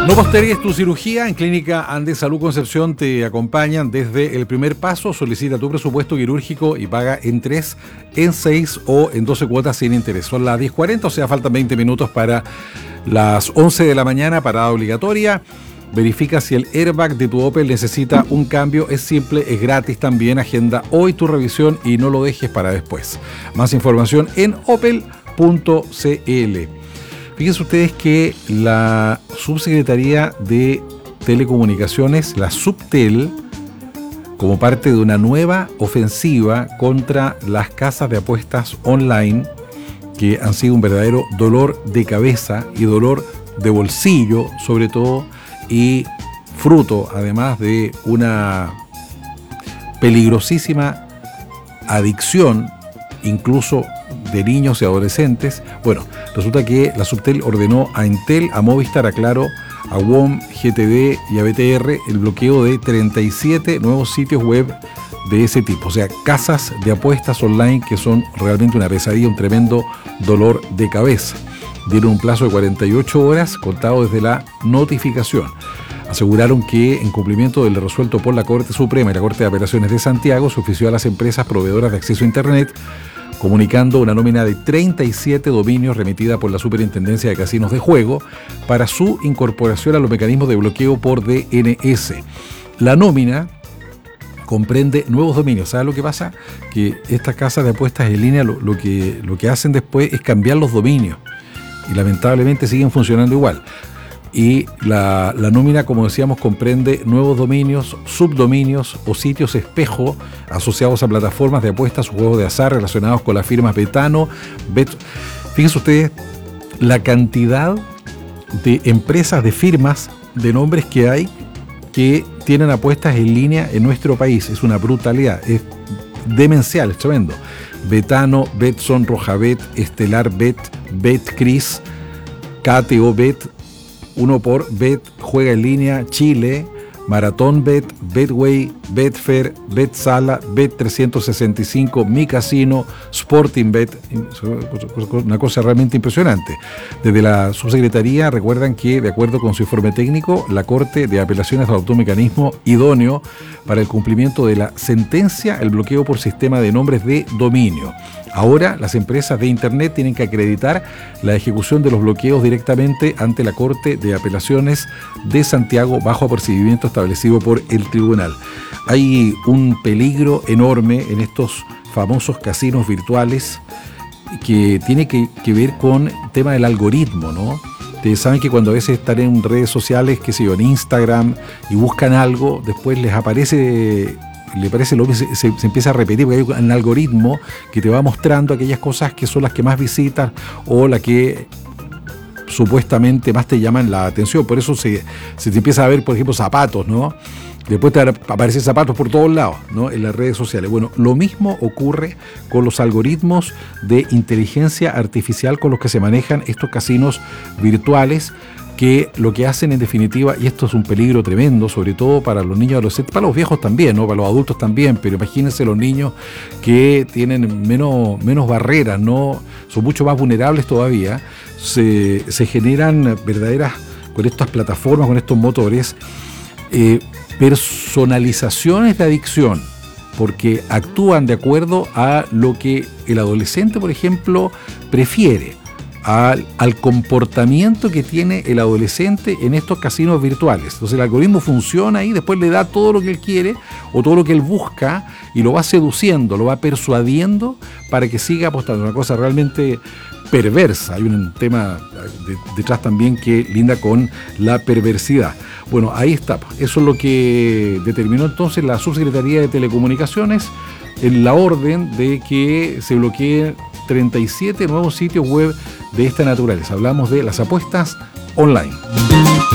No postergues tu cirugía. En Clínica Andes Salud Concepción te acompañan desde el primer paso. Solicita tu presupuesto quirúrgico y paga en 3, en 6 o en 12 cuotas sin interés. Son las 10:40, o sea, faltan 20 minutos para las 11 de la mañana, parada obligatoria. Verifica si el airbag de tu Opel necesita un cambio. Es simple, es gratis también. Agenda hoy tu revisión y no lo dejes para después. Más información en opel.cl. Fíjense ustedes que la Subsecretaría de Telecomunicaciones, la Subtel, como parte de una nueva ofensiva contra las casas de apuestas online, que han sido un verdadero dolor de cabeza y dolor de bolsillo, sobre todo, y fruto, además, de una peligrosísima adicción, incluso de niños y adolescentes. Bueno, resulta que la Subtel ordenó a Entel, a Movistar, a Claro, a WOM, GTD y a BTR el bloqueo de 37 nuevos sitios web de ese tipo. O sea, casas de apuestas online que son realmente una pesadilla, un tremendo dolor de cabeza. Dieron un plazo de 48 horas contado desde la notificación. Aseguraron que, en cumplimiento de lo resuelto por la Corte Suprema y la Corte de Apelaciones de Santiago, se ofició a las empresas proveedoras de acceso a Internet comunicando una nómina de 37 dominios remitida por la Superintendencia de Casinos de Juego para su incorporación a los mecanismos de bloqueo por DNS. La nómina comprende nuevos dominios. ¿Sabes lo que pasa? Que estas casas de apuestas en línea lo que hacen después es cambiar los dominios y lamentablemente siguen funcionando igual. Y la nómina, como decíamos, comprende nuevos dominios, subdominios o sitios espejo asociados a plataformas de apuestas o juegos de azar relacionados con las firmas Betano, Fíjense ustedes la cantidad de empresas, de firmas, de nombres que hay que tienen apuestas en línea en nuestro país. Es una brutalidad, es demencial, es tremendo. Betano, Betson, Rojabet, Estelar Bet, Betcris, KTO Bet, Uno por Bet, Juega en Línea, Chile, Maratón Bet, Betway, Betfair, Betsala, Bet365, Mi Casino, Sporting Bet, una cosa realmente impresionante. Desde la Subsecretaría recuerdan que, de acuerdo con su informe técnico, la Corte de Apelaciones adoptó un mecanismo idóneo para el cumplimiento de la sentencia, el bloqueo por sistema de nombres de dominio. Ahora, las empresas de Internet tienen que acreditar la ejecución de los bloqueos directamente ante la Corte de Apelaciones de Santiago bajo apercibimiento establecido por el tribunal. Hay un peligro enorme en estos famosos casinos virtuales que tiene que ver con el tema del algoritmo, ¿no? Ustedes saben que cuando a veces están en redes sociales, qué sé yo, en Instagram, y buscan algo, después le parece lo que se empieza a repetir, porque hay un algoritmo que te va mostrando aquellas cosas que son las que más visitas o las que supuestamente más te llaman la atención. Por eso se te empieza a ver, por ejemplo, zapatos, ¿no? Después te aparecen zapatos por todos lados, ¿no? En las redes sociales. Bueno, lo mismo ocurre con los algoritmos de inteligencia artificial con los que se manejan estos casinos virtuales, que lo que hacen en definitiva, y esto es un peligro tremendo, sobre todo para los niños adolescentes, para los viejos también, ¿no? Para los adultos también, pero imagínense los niños que tienen menos barreras, ¿no? Son mucho más vulnerables todavía. Se generan verdaderas, con estas plataformas, con estos motores, personalizaciones de adicción, porque actúan de acuerdo a lo que el adolescente, por ejemplo, prefiere. Al comportamiento que tiene el adolescente en estos casinos virtuales. Entonces el algoritmo funciona y después le da todo lo que él quiere o todo lo que él busca y lo va seduciendo, lo va persuadiendo para que siga apostando. Una cosa realmente perversa. Hay un tema detrás también que linda con la perversidad. Bueno, ahí está. Eso es lo que determinó entonces la Subsecretaría de Telecomunicaciones en la orden de que se bloqueen 37 nuevos sitios web de esta naturaleza. Hablamos de las apuestas online.